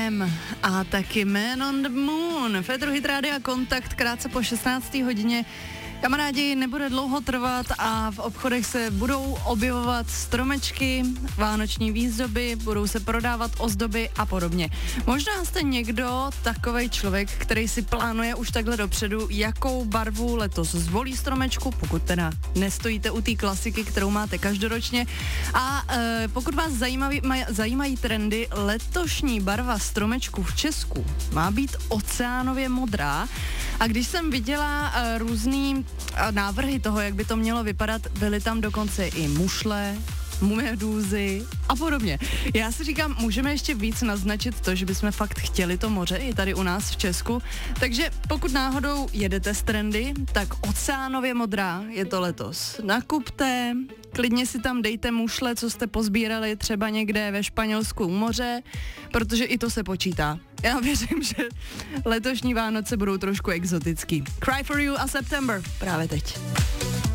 R.E.M. a taky Man on the Moon. Fedru Hit Rádia Kontakt krátce po 16. hodině. Kamarádi, nebude dlouho trvat a v obchodech se budou objevovat stromečky, vánoční výzdoby, budou se prodávat ozdoby a podobně. Možná jste někdo takovej člověk, který si plánuje už takhle dopředu, jakou barvu letos zvolí stromečku, pokud teda nestojíte u té klasiky, kterou máte každoročně. A pokud vás zajímají trendy, letošní barva stromečku v Česku má být oceánově modrá. A když jsem viděla různý návrhy toho, jak by to mělo vypadat, byly tam dokonce i mušle, medúzy a podobně. Já si říkám, můžeme ještě víc naznačit to, že bychom fakt chtěli to moře i tady u nás v Česku. Takže pokud náhodou jedete z trendy, tak oceánově modrá je to letos. Nakupte, klidně si tam dejte mušle, co jste pozbírali třeba někde ve Španělsku u moře, protože i to se počítá. Já věřím, že letošní Vánoce budou trošku exotický. Cry for You a September právě teď.